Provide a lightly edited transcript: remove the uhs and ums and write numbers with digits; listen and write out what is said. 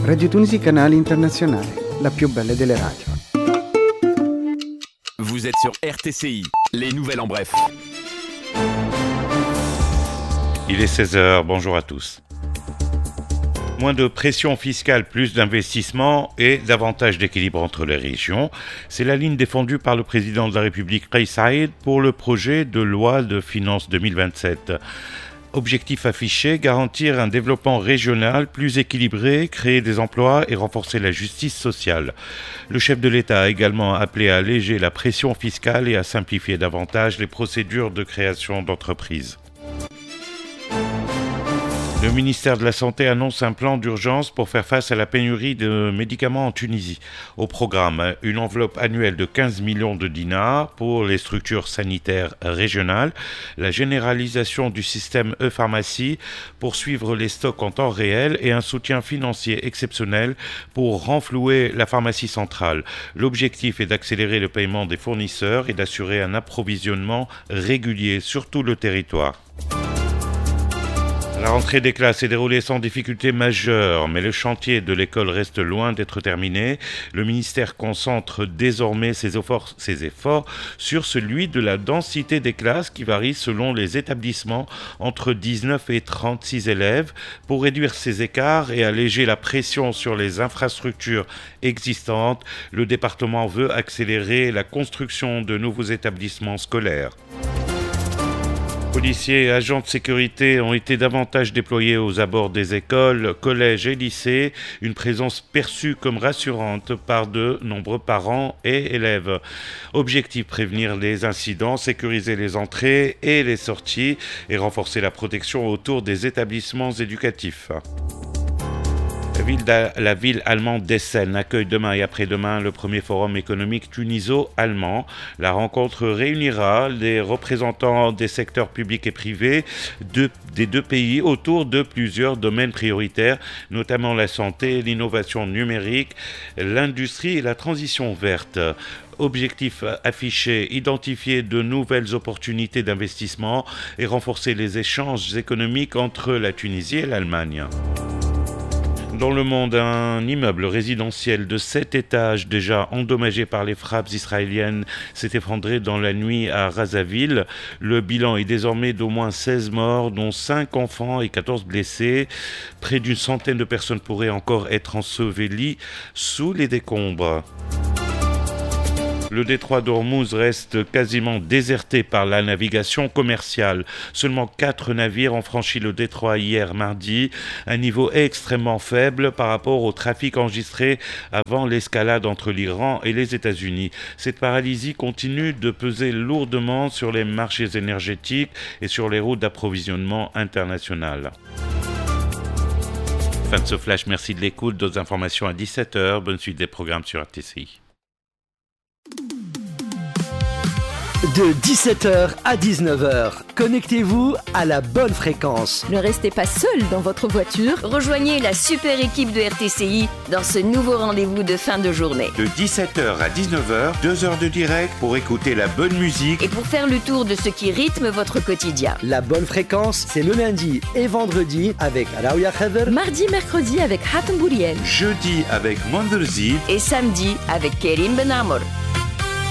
Radio Tunisi Canale Internazionale, la più bella delle radio. Vous êtes sur RTCI, les nouvelles en bref. Il est 16h, bonjour à tous. Moins de pression fiscale, plus d'investissement et davantage d'équilibre entre les régions. C'est la ligne défendue par le président de la République, Kais Saied, pour le projet de loi de finances 2027. Objectif affiché, garantir un développement régional plus équilibré, créer des emplois et renforcer la justice sociale. Le chef de l'État a également appelé à alléger la pression fiscale et à simplifier davantage les procédures de création d'entreprises. Le ministère de la Santé annonce un plan d'urgence pour faire face à la pénurie de médicaments en Tunisie. Au programme, une enveloppe annuelle de 15 millions de dinars pour les structures sanitaires régionales, la généralisation du système e-pharmacie pour suivre les stocks en temps réel et un soutien financier exceptionnel pour renflouer la pharmacie centrale. L'objectif est d'accélérer le paiement des fournisseurs et d'assurer un approvisionnement régulier sur tout le territoire. La rentrée des classes s'est déroulée sans difficulté majeure, mais le chantier de l'école reste loin d'être terminé. Le ministère concentre désormais ses efforts sur celui de la densité des classes qui varie selon les établissements entre 19 et 36 élèves. Pour réduire ces écarts et alléger la pression sur les infrastructures existantes, le département veut accélérer la construction de nouveaux établissements scolaires. Policiers et agents de sécurité ont été davantage déployés aux abords des écoles, collèges et lycées, une présence perçue comme rassurante par de nombreux parents et élèves. Objectif, prévenir les incidents, sécuriser les entrées et les sorties et renforcer la protection autour des établissements éducatifs. La ville allemande d'Essen accueille demain et après-demain le premier forum économique tuniso-allemand. La rencontre réunira les représentants des secteurs publics et privés des deux pays autour de plusieurs domaines prioritaires, notamment la santé, l'innovation numérique, l'industrie et la transition verte. Objectif affiché, identifier de nouvelles opportunités d'investissement et renforcer les échanges économiques entre la Tunisie et l'Allemagne. Dans le monde, un immeuble résidentiel de 7 étages déjà endommagé par les frappes israéliennes s'est effondré dans la nuit à Razaville. Le bilan est désormais d'au moins 16 morts, dont 5 enfants et 14 blessés. Près d'une centaine de personnes pourraient encore être ensevelies sous les décombres. Le détroit d'Ormuz reste quasiment déserté par la navigation commerciale. Seulement 4 navires ont franchi le détroit hier mardi, un niveau extrêmement faible par rapport au trafic enregistré avant l'escalade entre l'Iran et les États-Unis. Cette paralysie continue de peser lourdement sur les marchés énergétiques et sur les routes d'approvisionnement internationales. Fin de ce flash, merci de l'écoute. D'autres informations à 17h. Bonne suite des programmes sur RTCI. De 17h à 19h, connectez-vous à la bonne fréquence. Ne restez pas seul dans votre voiture. Rejoignez la super équipe de RTCI dans ce nouveau rendez-vous de fin de journée. De 17h à 19h, 2 heures de direct pour écouter la bonne musique et pour faire le tour de ce qui rythme votre quotidien. La bonne fréquence, c'est le lundi et vendredi avec Raouya Khader. Mardi, mercredi avec Hatem Bouriel. Jeudi avec Monderzid. Et samedi avec Kerim Ben Amor.